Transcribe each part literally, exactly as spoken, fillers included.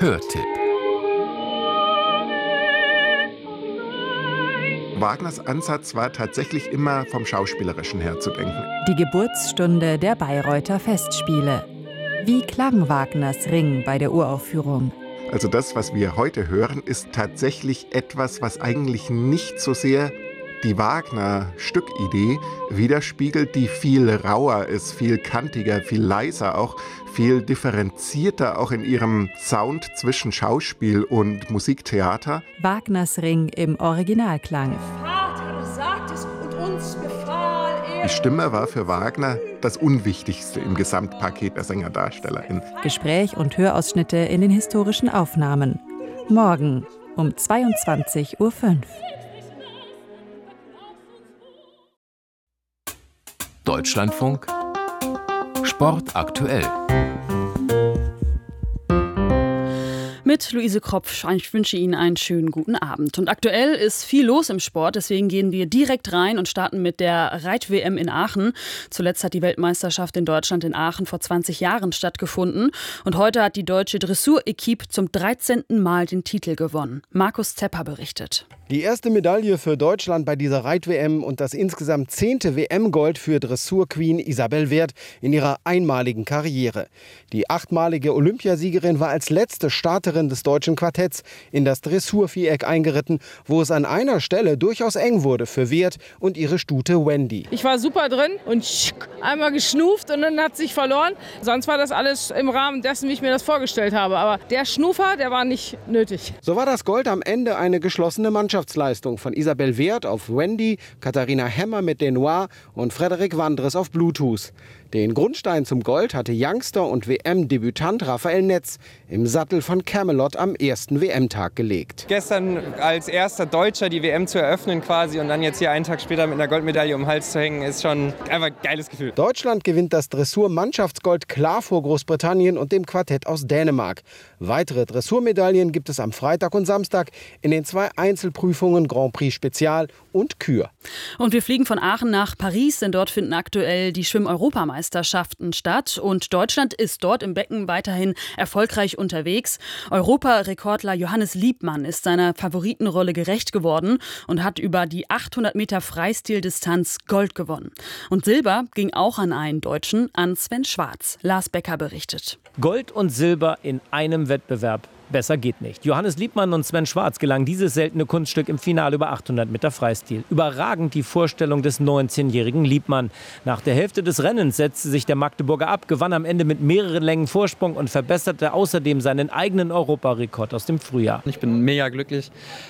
Hörtipp. Wagners Ansatz war tatsächlich immer vom Schauspielerischen her zu denken. Die Geburtsstunde der Bayreuther Festspiele. Wie klang Wagners Ring bei der Uraufführung? Also das, was wir heute hören, ist tatsächlich etwas, was eigentlich nicht so sehr die Wagner-Stückidee widerspiegelt, die viel rauer ist, viel kantiger, viel leiser, auch viel differenzierter, auch in ihrem Sound zwischen Schauspiel und Musiktheater. Wagners Ring im Originalklang. Vater sagt es und uns befahl er. Die Stimme war für Wagner das Unwichtigste im Gesamtpaket der Sänger-DarstellerInnen. Gespräch und Hörausschnitte in den historischen Aufnahmen. Morgen um zweiundzwanzig Uhr fünf. Deutschlandfunk Sport aktuell. Mit Luise Kropf. Ich wünsche Ihnen einen schönen guten Abend. Und aktuell ist viel los im Sport, deswegen gehen wir direkt rein und starten mit der Reit-W M in Aachen. Zuletzt hat die Weltmeisterschaft in Deutschland in Aachen vor zwanzig Jahren stattgefunden. Und heute hat die deutsche Dressur-Equipe zum dreizehnten Mal den Titel gewonnen. Markus Zepper berichtet. Die erste Medaille für Deutschland bei dieser Reit-W M und das insgesamt zehnte W M-Gold für Dressur-Queen Isabell Werth in ihrer einmaligen Karriere. Die achtmalige Olympiasiegerin war als letzte Starterin des deutschen Quartetts in das Dressurviereck eingeritten, wo es an einer Stelle durchaus eng wurde für Werth und ihre Stute Wendy. Ich war super drin und einmal geschnuft und dann hat sich verloren. Sonst war das alles im Rahmen dessen, wie ich mir das vorgestellt habe. Aber der Schnufer, der war nicht nötig. So war das Gold am Ende eine geschlossene Mannschaftsleistung von Isabell Werth auf Wendy, Katharina Hemmer mit den Noir und Frederik Wandres auf Bluetooth. Den Grundstein zum Gold hatte Youngster und W M-Debütant Raphael Netz im Sattel von Camelot am ersten W M-Tag gelegt. Gestern als erster Deutscher die W M zu eröffnen quasi und dann jetzt hier einen Tag später mit einer Goldmedaille um den Hals zu hängen, ist schon einfach ein geiles Gefühl. Deutschland gewinnt das Dressur-Mannschaftsgold klar vor Großbritannien und dem Quartett aus Dänemark. Weitere Dressurmedaillen gibt es am Freitag und Samstag in den zwei Einzelprüfungen Grand Prix Spezial und Kür. Und wir fliegen von Aachen nach Paris, denn dort finden aktuell die Schwimm-Europameisterschaften statt. Und Deutschland ist dort im Becken weiterhin erfolgreich unterwegs. Europarekordler Johannes Liebmann ist seiner Favoritenrolle gerecht geworden und hat über die achthundert Meter Freistildistanz Gold gewonnen. Und Silber ging auch an einen Deutschen, an Sven Schwarz. Lars Becker berichtet. Gold und Silber in einem Wettbewerb. Besser geht nicht. Johannes Liebmann und Sven Schwarz gelang dieses seltene Kunststück im Finale über achthundert Meter Freistil. Überragend die Vorstellung des neunzehnjährigen Liebmann. Nach der Hälfte des Rennens setzte sich der Magdeburger ab, gewann am Ende mit mehreren Längen Vorsprung und verbesserte außerdem seinen eigenen Europarekord aus dem Frühjahr. Ich bin mega glücklich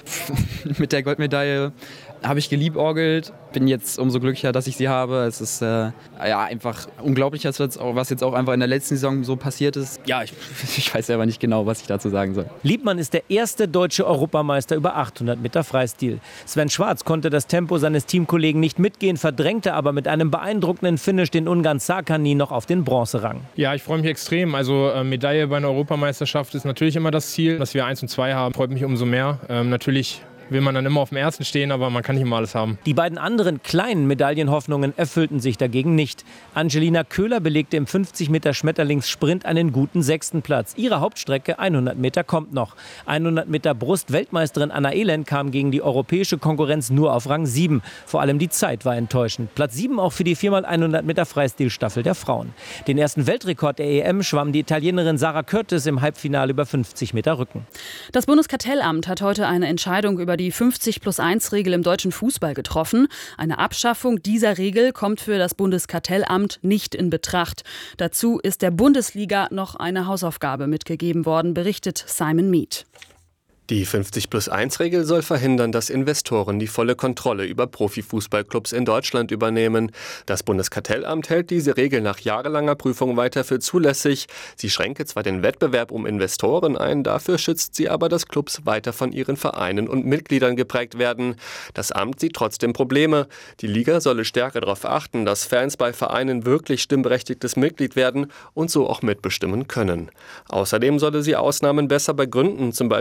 mit der Goldmedaille. Habe ich geliebäugelt, bin jetzt umso glücklicher, dass ich sie habe. Es ist äh, ja, einfach unglaublich, was jetzt auch einfach in der letzten Saison so passiert ist. Ja, ich, ich weiß selber nicht genau, was ich dazu sagen soll. Liebmann ist der erste deutsche Europameister über achthundert Meter Freistil. Sven Schwarz konnte das Tempo seines Teamkollegen nicht mitgehen, verdrängte aber mit einem beeindruckenden Finish den Ungarn Szakányi noch auf den Bronzerang. Ja, ich freue mich extrem. Also äh, Medaille bei einer Europameisterschaft ist natürlich immer das Ziel. Dass wir eins und zwei haben, freut mich umso mehr. Ähm, natürlich will man dann immer auf dem ersten stehen, aber man kann nicht immer alles haben. Die beiden anderen kleinen Medaillenhoffnungen erfüllten sich dagegen nicht. Angelina Köhler belegte im fünfzig Meter Schmetterlingssprint einen guten sechsten Platz. Ihre Hauptstrecke hundert Meter kommt noch. hundert Meter Brust-Weltmeisterin Anna Elend kam gegen die europäische Konkurrenz nur auf Rang sieben. Vor allem die Zeit war enttäuschend. Platz sieben auch für die vier mal hundert Meter Freistilstaffel der Frauen. Den ersten Weltrekord der E M schwamm die Italienerin Sarah Curtis im Halbfinale über fünfzig Meter Rücken. Das Bundeskartellamt hat heute eine Entscheidung über die fünfzig plus eins Regel im deutschen Fußball getroffen. Eine Abschaffung dieser Regel kommt für das Bundeskartellamt nicht in Betracht. Dazu ist der Bundesliga noch eine Hausaufgabe mitgegeben worden, berichtet Simon Mead. Die fünfzig plus eins Regel soll verhindern, dass Investoren die volle Kontrolle über Profifußballclubs in Deutschland übernehmen. Das Bundeskartellamt hält diese Regel nach jahrelanger Prüfung weiter für zulässig. Sie schränke zwar den Wettbewerb um Investoren ein, dafür schützt sie aber, dass Clubs weiter von ihren Vereinen und Mitgliedern geprägt werden. Das Amt sieht trotzdem Probleme. Die Liga solle stärker darauf achten, dass Fans bei Vereinen wirklich stimmberechtigtes Mitglied werden und so auch mitbestimmen können. Außerdem solle sie Ausnahmen besser begründen, zum Beispiel bei Werbung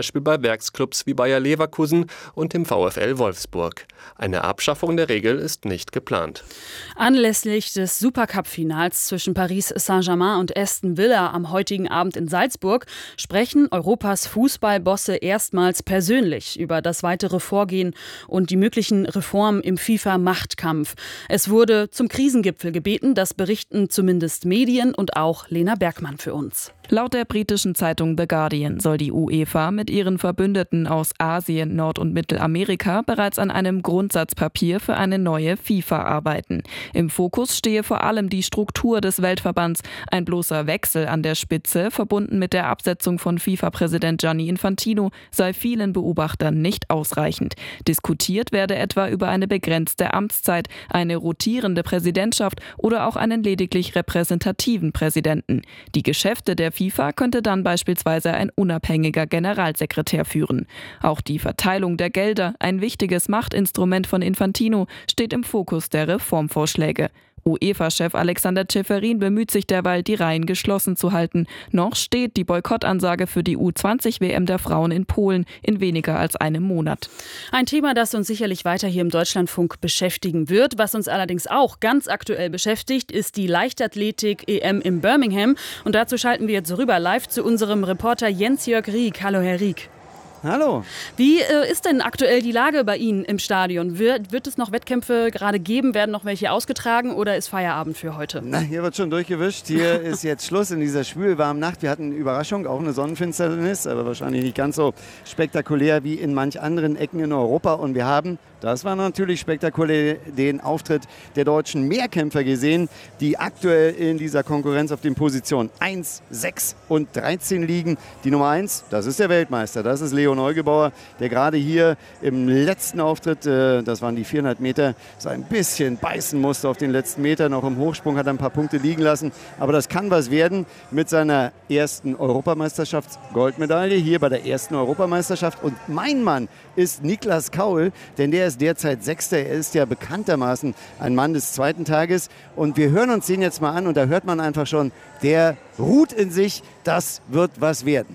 Werksclubs wie Bayer Leverkusen und dem VfL Wolfsburg. Eine Abschaffung der Regel ist nicht geplant. Anlässlich des Supercup-Finals zwischen Paris Saint-Germain und Aston Villa am heutigen Abend in Salzburg sprechen Europas Fußballbosse erstmals persönlich über das weitere Vorgehen und die möglichen Reformen im FIFA-Machtkampf. Es wurde zum Krisengipfel gebeten, das berichten zumindest Medien und auch Lena Bergmann für uns. Laut der britischen Zeitung The Guardian soll die UEFA mit ihren Verbündeten aus Asien, Nord- und Mittelamerika bereits an einem Grundsatzpapier für eine neue FIFA arbeiten. Im Fokus stehe vor allem die Struktur des Weltverbands. Ein bloßer Wechsel an der Spitze, verbunden mit der Absetzung von FIFA-Präsident Gianni Infantino, sei vielen Beobachtern nicht ausreichend. Diskutiert werde etwa über eine begrenzte Amtszeit, eine rotierende Präsidentschaft oder auch einen lediglich repräsentativen Präsidenten. Die Geschäfte der FIFA könnte dann beispielsweise ein unabhängiger Generalsekretär führen. Auch die Verteilung der Gelder, ein wichtiges Machtinstrument von Infantino, steht im Fokus der Reformvorschläge. UEFA-Chef Alexander Ceferin bemüht sich derweil, die Reihen geschlossen zu halten. Noch steht die Boykottansage für die U zwanzig W M der Frauen in Polen in weniger als einem Monat. Ein Thema, das uns sicherlich weiter hier im Deutschlandfunk beschäftigen wird. Was uns allerdings auch ganz aktuell beschäftigt, ist die Leichtathletik-E M in Birmingham. Und dazu schalten wir jetzt rüber live zu unserem Reporter Jens-Jörg Rieck. Hallo, Herr Rieck. Hallo. Wie äh, ist denn aktuell die Lage bei Ihnen im Stadion? Wird, wird es noch Wettkämpfe gerade geben? Werden noch welche ausgetragen oder ist Feierabend für heute? Na, hier wird schon durchgewischt. Hier ist jetzt Schluss in dieser schwülwarmen Nacht. Wir hatten eine Überraschung, auch eine Sonnenfinsternis, aber wahrscheinlich nicht ganz so spektakulär wie in manch anderen Ecken in Europa. Und wir haben, das war natürlich spektakulär, den Auftritt der deutschen Mehrkämpfer gesehen, die aktuell in dieser Konkurrenz auf den Positionen eins, sechs und dreizehn liegen. Die Nummer eins, das ist der Weltmeister, das ist Leo Neugebauer, der gerade hier im letzten Auftritt, äh, das waren die vierhundert Meter, so ein bisschen beißen musste auf den letzten Meter. Noch im Hochsprung hat er ein paar Punkte liegen lassen. Aber das kann was werden mit seiner ersten Europameisterschafts-Goldmedaille hier bei der ersten Europameisterschaft. Und mein Mann ist Niklas Kaul, denn der ist derzeit Sechster. Er ist ja bekanntermaßen ein Mann des zweiten Tages. Und wir hören uns den jetzt mal an und da hört man einfach schon, der ruht in sich, das wird was werden.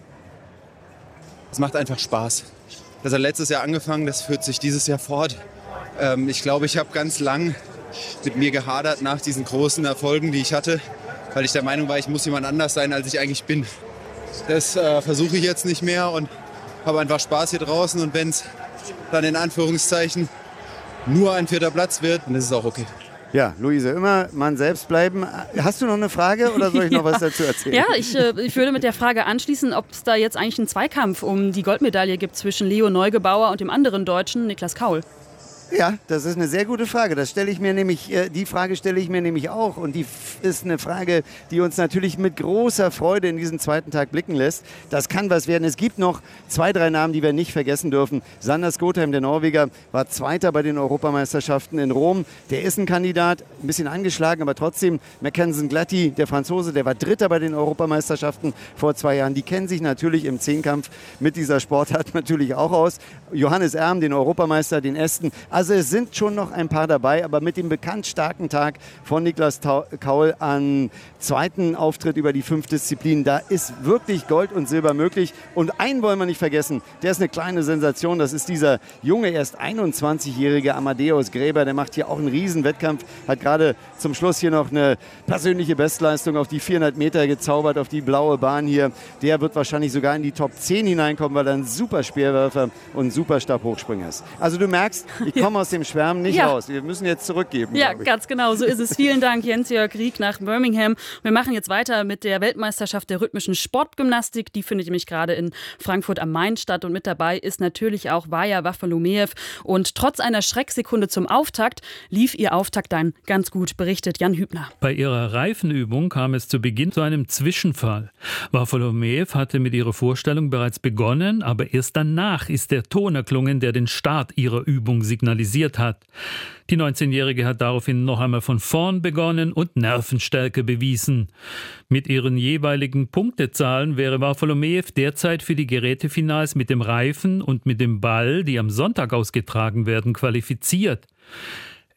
Es macht einfach Spaß. Das hat letztes Jahr angefangen, das führt sich dieses Jahr fort. Ähm, ich glaube, ich habe ganz lang mit mir gehadert nach diesen großen Erfolgen, die ich hatte, weil ich der Meinung war, ich muss jemand anders sein, als ich eigentlich bin. Das äh, versuche ich jetzt nicht mehr und habe einfach Spaß hier draußen. Und wenn es dann in Anführungszeichen nur ein vierter Platz wird, dann ist es auch okay. Ja, Luise, immer Mann selbst bleiben. Hast du noch eine Frage oder soll ich noch ja. was dazu erzählen? Ja, ich, äh, ich würde mit der Frage anschließen, ob es da jetzt eigentlich einen Zweikampf um die Goldmedaille gibt zwischen Leo Neugebauer und dem anderen Deutschen, Niklas Kaul. Ja, das ist eine sehr gute Frage. Das stelle ich mir nämlich, äh, die Frage stelle ich mir nämlich auch. Und die f- ist eine Frage, die uns natürlich mit großer Freude in diesen zweiten Tag blicken lässt. Das kann was werden. Es gibt noch zwei, drei Namen, die wir nicht vergessen dürfen. Sander Skotheim, der Norweger, war Zweiter bei den Europameisterschaften in Rom. Der ist ein Kandidat, ein bisschen angeschlagen, aber trotzdem. Mackensen Glatti, der Franzose, der war Dritter bei den Europameisterschaften vor zwei Jahren. Die kennen sich natürlich im Zehnkampf mit dieser Sportart natürlich auch aus. Johannes Erm, den Europameister, den Esten. Also es sind schon noch ein paar dabei, aber mit dem bekannt starken Tag von Niklas Kaul am zweiten Auftritt über die fünf Disziplinen, da ist wirklich Gold und Silber möglich. Und einen wollen wir nicht vergessen, der ist eine kleine Sensation, das ist dieser junge, erst einundzwanzigjährige Amadeus Gräber, der macht hier auch einen riesen Wettkampf, hat gerade zum Schluss hier noch eine persönliche Bestleistung auf die vierhundert Meter gezaubert, auf die blaue Bahn hier. Der wird wahrscheinlich sogar in die Top zehn hineinkommen, weil er ein super Speerwerfer und ein super Stabhochspringer ist. Also du merkst, ich komme aus dem Schwärmen nicht ja. raus. Wir müssen jetzt zurückgeben. Ja, ganz genau, so ist es. Vielen Dank, Jens-Jörg Rieck nach Birmingham. Wir machen jetzt weiter mit der Weltmeisterschaft der rhythmischen Sportgymnastik. Die findet nämlich gerade in Frankfurt am Main statt. Und mit dabei ist natürlich auch Vaja Wafolomeev. Und trotz einer Schrecksekunde zum Auftakt lief ihr Auftakt dann ganz gut, berichtet Jan Hübner. Bei ihrer Reifenübung kam es zu Beginn zu einem Zwischenfall. Wafolomeev hatte mit ihrer Vorstellung bereits begonnen, aber erst danach ist der Ton erklungen, der den Start ihrer Übung signalisiert hat. Die neunzehnjährige hat daraufhin noch einmal von vorn begonnen und Nervenstärke bewiesen. Mit ihren jeweiligen Punktezahlen wäre Wafolomeev derzeit für die Gerätefinals mit dem Reifen und mit dem Ball, die am Sonntag ausgetragen werden, qualifiziert.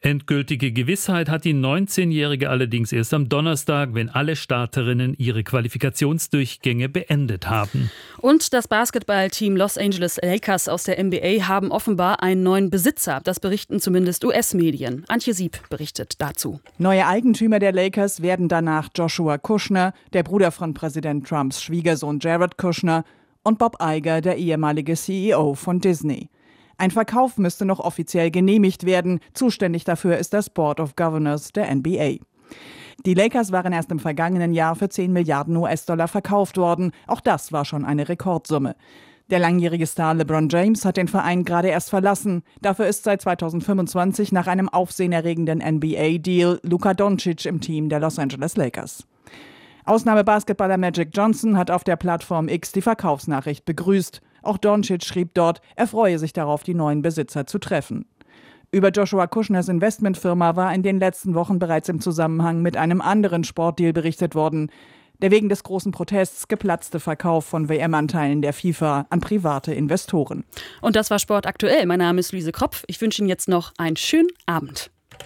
Endgültige Gewissheit hat die neunzehnjährige allerdings erst am Donnerstag, wenn alle Starterinnen ihre Qualifikationsdurchgänge beendet haben. Und das Basketballteam Los Angeles Lakers aus der N B A haben offenbar einen neuen Besitzer. Das berichten zumindest U S-Medien. Antje Sieb berichtet dazu. Neue Eigentümer der Lakers werden danach Joshua Kushner, der Bruder von Präsident Trumps Schwiegersohn Jared Kushner, und Bob Iger, der ehemalige C E O von Disney. Ein Verkauf müsste noch offiziell genehmigt werden. Zuständig dafür ist das Board of Governors der N B A. Die Lakers waren erst im vergangenen Jahr für zehn Milliarden U S-Dollar verkauft worden. Auch das war schon eine Rekordsumme. Der langjährige Star LeBron James hat den Verein gerade erst verlassen. Dafür ist seit zweitausendfünfundzwanzig nach einem aufsehenerregenden N B A-Deal Luka Doncic im Team der Los Angeles Lakers. Ausnahmebasketballer Magic Johnson hat auf der Plattform X die Verkaufsnachricht begrüßt. Auch Doncic schrieb dort, er freue sich darauf, die neuen Besitzer zu treffen. Über Joshua Kushners Investmentfirma war in den letzten Wochen bereits im Zusammenhang mit einem anderen Sportdeal berichtet worden. Der wegen des großen Protests geplatzte Verkauf von W M-Anteilen der FIFA an private Investoren. Und das war Sport aktuell. Mein Name ist Luise Kropf. Ich wünsche Ihnen jetzt noch einen schönen Abend.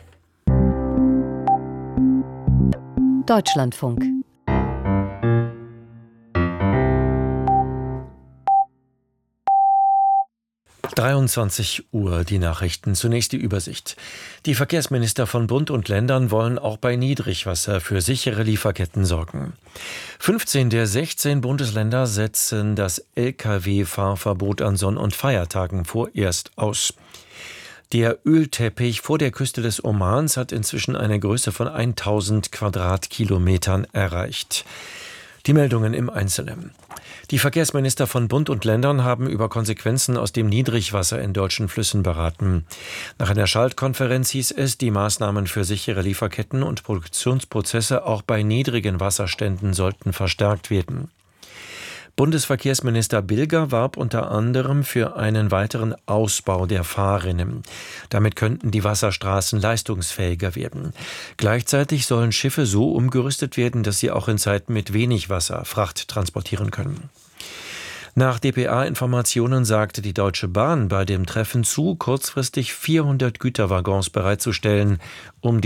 Deutschlandfunk. dreiundzwanzig Uhr, die Nachrichten. Zunächst die Übersicht. Die Verkehrsminister von Bund und Ländern wollen auch bei Niedrigwasser für sichere Lieferketten sorgen. fünfzehn der sechzehn Bundesländer setzen das L K W-Fahrverbot an Sonn- und Feiertagen vorerst aus. Der Ölteppich vor der Küste des Omans hat inzwischen eine Größe von tausend Quadratkilometern erreicht. Die Meldungen im Einzelnen. Die Verkehrsminister von Bund und Ländern haben über Konsequenzen aus dem Niedrigwasser in deutschen Flüssen beraten. Nach einer Schaltkonferenz hieß es, die Maßnahmen für sichere Lieferketten und Produktionsprozesse auch bei niedrigen Wasserständen sollten verstärkt werden. Bundesverkehrsminister Bilger warb unter anderem für einen weiteren Ausbau der Fahrrinnen. Damit könnten die Wasserstraßen leistungsfähiger werden. Gleichzeitig sollen Schiffe so umgerüstet werden, dass sie auch in Zeiten mit wenig Wasser Fracht transportieren können. Nach D P A-Informationen sagte die Deutsche Bahn bei dem Treffen zu, kurzfristig vierhundert Güterwaggons bereitzustellen, um die